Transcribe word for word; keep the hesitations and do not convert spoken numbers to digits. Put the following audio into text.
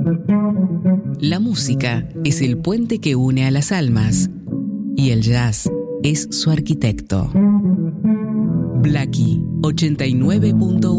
La música es el puente que une a las almas y el jazz es su arquitecto. Blackie ochenta y nueve punto uno